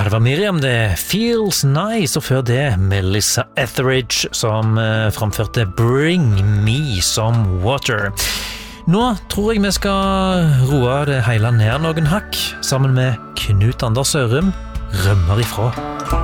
det var Miriam, det Feels Nice, og før det Melissa Etheridge som framførte Bring Me Some Water. Nå tror jeg vi skal roe det hele ned noen hakk, sammen med Knut Anders Sørum, Rømmer ifra.